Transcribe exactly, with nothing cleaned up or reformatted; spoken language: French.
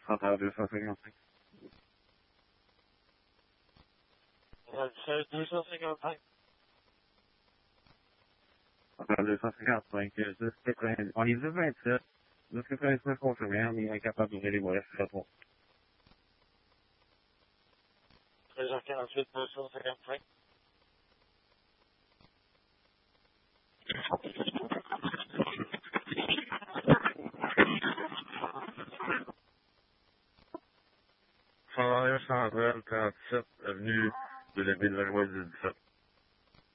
Central deux cent cinquante-cinq. Central deux cent cinquante-cinq. Central deux cent cinquante-cinq, dix quatre-vingt-dix. On est dix vingt-sept. dix quatre-vingt-dix confirmé, on est incapable d'ouvrir les volets sur le pont. treize heures quarante-huit, deux cent cinquante-cinq. Central Central trente-sept, avenue de la Ville-Valois dix-sept.